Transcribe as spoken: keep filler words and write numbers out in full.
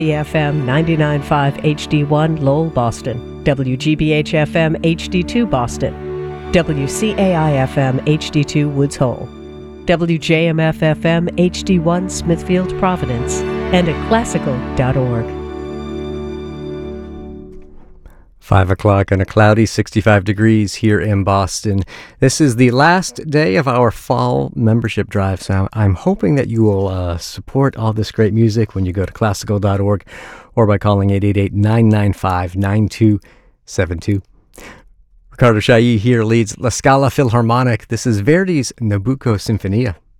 F M ninety-nine point five H D one Lowell, Boston, W G B H F M H D two Boston, W C A I F M H D two Woods Hole, W J M F F M H D one Smithfield, Providence, and at classical dot org. Five o'clock and a cloudy sixty-five degrees here in Boston. This is the last day of our fall membership drive, so I'm hoping that you will uh, support all this great music when you go to classical dot org or by calling eight eight eight, nine nine five, nine two seven two. Ricardo Chailly here leads La Scala Philharmonic. This is Verdi's Nabucco Sinfonia.